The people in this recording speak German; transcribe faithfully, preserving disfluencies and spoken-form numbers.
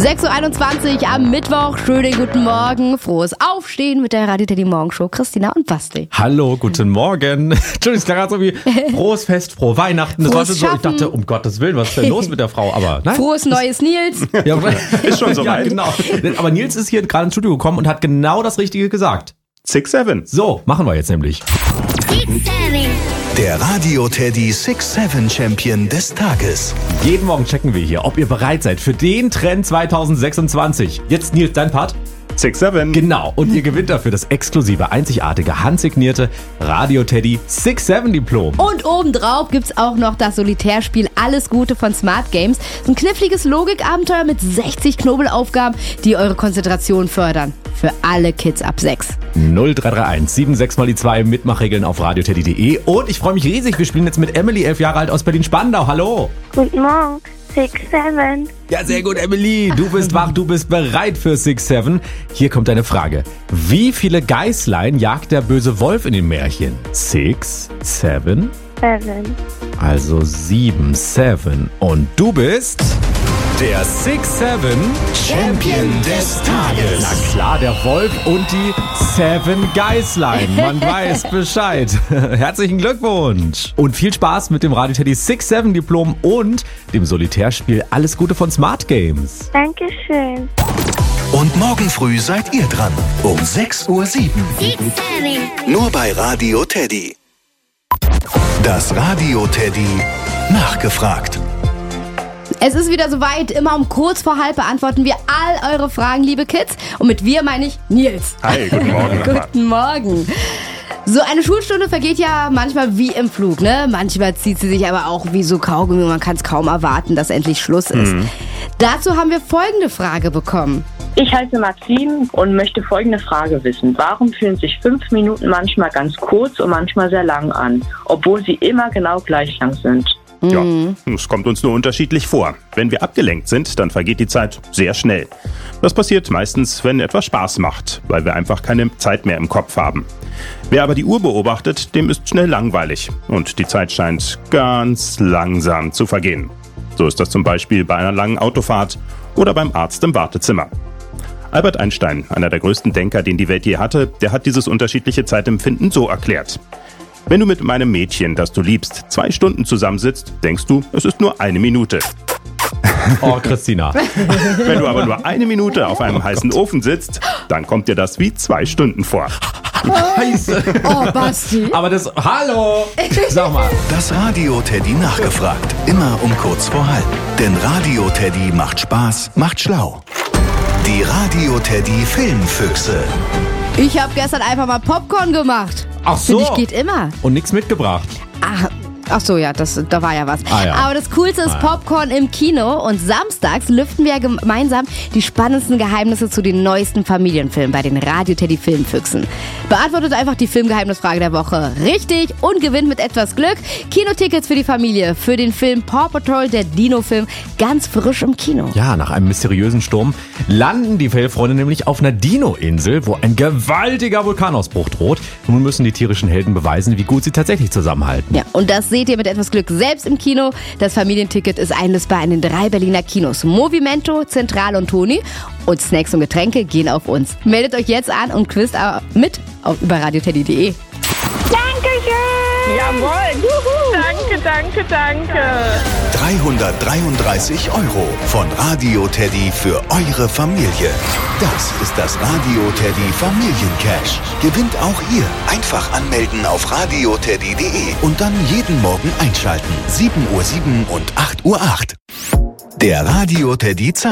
sechs Uhr einundzwanzig am Mittwoch. Schönen guten Morgen. Frohes Aufstehen mit der Radio Teddy Morgenshow. Christina und Basti. Hallo, guten Morgen. Entschuldigung, es klang gerade so wie frohes Fest, frohe Weihnachten. Das Frohes war schon so, ich dachte, um Gottes Willen, was ist denn los mit der Frau? Aber nein. Frohes neues Nils. Ja, Ist schon so ja, weit. genau. Aber Nils ist hier gerade ins Studio gekommen und hat genau das Richtige gesagt. six seven. So, machen wir jetzt nämlich. Der Radio Teddy six seven Champion des Tages. Jeden Morgen checken wir hier, ob ihr bereit seid für den Trend zwanzig sechsundzwanzig. Jetzt Nils, dein Part. six seven. Genau, und ihr gewinnt dafür das exklusive, einzigartige, handsignierte Radio Teddy six seven Diplom. Und obendrauf gibt's auch noch das Solitärspiel Alles Gute von Smart Games. Ein kniffliges Logikabenteuer mit sechzig Knobelaufgaben, die eure Konzentration fördern. Für alle Kids ab sechs. null drei drei eins sieben sechs mal die zwei Mitmachregeln auf radioteddy punkt de. Und ich freue mich riesig, wir spielen jetzt mit Emily, elf Jahre alt aus Berlin-Spandau. Hallo. Guten Morgen, six seven. Ja, sehr gut, Emily. Du bist wach, du bist bereit für six seven. Hier kommt deine Frage. Wie viele Geißlein jagt der böse Wolf in den Märchen? six, seven? seven. Also sieben, seven. Und du bist der six seven Champion des Tages. Na klar, der Wolf und die Seven Geißlein. Man weiß Bescheid. Herzlichen Glückwunsch. Und viel Spaß mit dem Radio Teddy six seven Diplom und dem Solitärspiel Alles Gute von Smart Games. Dankeschön. Und morgen früh seid ihr dran. Um sechs Uhr sieben. Nur bei Radio Teddy. Das Radio Teddy nachgefragt. Es ist wieder soweit. Immer um kurz vor halb beantworten wir all eure Fragen, liebe Kids. Und mit wir meine ich Nils. Hi, guten Morgen. Guten Morgen. So eine Schulstunde vergeht ja manchmal wie im Flug, ne? Manchmal zieht sie sich aber auch wie so Kaugummi. Man kann es kaum erwarten, dass endlich Schluss ist. Mhm. Dazu haben wir folgende Frage bekommen. Ich heiße Maxim und möchte folgende Frage wissen. Warum fühlen sich fünf Minuten manchmal ganz kurz und manchmal sehr lang an, obwohl sie immer genau gleich lang sind? Ja, es kommt uns nur unterschiedlich vor. Wenn wir abgelenkt sind, dann vergeht die Zeit sehr schnell. Das passiert meistens, wenn etwas Spaß macht, weil wir einfach keine Zeit mehr im Kopf haben. Wer aber die Uhr beobachtet, dem ist schnell langweilig und die Zeit scheint ganz langsam zu vergehen. So ist das zum Beispiel bei einer langen Autofahrt oder beim Arzt im Wartezimmer. Albert Einstein, einer der größten Denker, den die Welt je hatte, der hat dieses unterschiedliche Zeitempfinden so erklärt. Wenn du mit meinem Mädchen, das du liebst, zwei Stunden zusammensitzt, denkst du, es ist nur eine Minute. Oh, Christina. Wenn du aber nur eine Minute auf einem heißen Ofen sitzt, dann kommt dir das wie zwei Stunden vor. Scheiße. Oh, Basti. Aber das... Hallo. Sag mal. Das Radio Teddy nachgefragt. Immer um kurz vor halb. Denn Radio Teddy macht Spaß, macht schlau. Die Radio Teddy Filmfüchse. Ich habe gestern einfach mal Popcorn gemacht. Ach so. Finde ich, geht immer. Und nichts mitgebracht. Ach, ach so, ja, das, da war ja was. Ah, ja. Aber das Coolste ist Popcorn im Kino. Und samstags lüften wir gemeinsam die spannendsten Geheimnisse zu den neuesten Familienfilmen bei den Radio Teddy Filmfüchsen. Beantwortet einfach die Filmgeheimnisfrage der Woche richtig und gewinnt mit etwas Glück Kinotickets für die Familie für den Film Paw Patrol, der Dino-Film, ganz frisch im Kino. Ja, nach einem mysteriösen Sturm landen die Fellfreunde nämlich auf einer Dino-Insel, wo ein gewaltiger Vulkanausbruch droht. Nun müssen die tierischen Helden beweisen, wie gut sie tatsächlich zusammenhalten. Ja, und das seht ihr mit etwas Glück selbst im Kino. Das Familienticket ist einlösbar in den drei Berliner Kinos. Movimento, Zentral und Toni. Und Snacks und Getränke gehen auf uns. Meldet euch jetzt an und quizt mit auf über radioteddy punkt de. Dankeschön! Jawohl! Juhu. Danke, danke, danke! dreihundertdreiunddreißig Euro von Radio Teddy für eure Familie. Das ist das Radio Teddy Familiencash. Gewinnt auch ihr. Einfach anmelden auf radioteddy punkt de und dann jeden Morgen einschalten. sieben Uhr sieben und acht Uhr acht. Der Radio Teddy Zahlen.